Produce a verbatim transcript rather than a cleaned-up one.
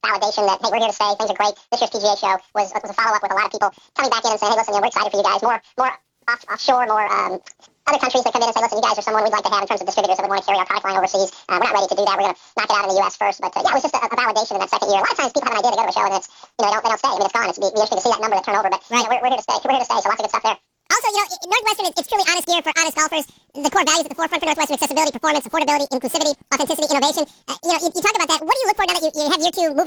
validation that, hey, we're here to stay, things are great. This year's P G A show was, was a follow-up with a lot of people coming back in and saying, hey, listen, you know, we're excited for you guys. More more off, offshore, more um, other countries that come in and say, listen, you guys are someone we'd like to have in terms of distributors that would want to carry our product line overseas. Uh, we're not ready to do that. We're going to knock it out in the U S first. But uh, yeah, it was just a, a validation in that second year. A lot of times people have an idea to go to a show and it's, you know, they don't, they don't stay. I mean, it's gone. It's be, be interesting to see that number that turn over. But right. you know, we're, we're here to stay. We're here to stay. So lots of good stuff there. Also, you know, Northwestern, it's truly honest gear for honest golfers. The core values at the forefront for Northwestern: accessibility, performance, affordability, inclusivity, authenticity, innovation. Uh, you know, you, you talk about that. What do you look for now that you, you have year two moving